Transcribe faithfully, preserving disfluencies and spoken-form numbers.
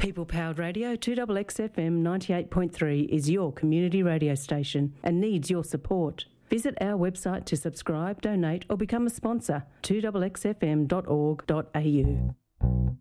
People Powered Radio two X X F M ninety-eight point three is your community radio station and needs your support. Visit our website to subscribe, donate or become a sponsor, two X X F M dot org dot A U.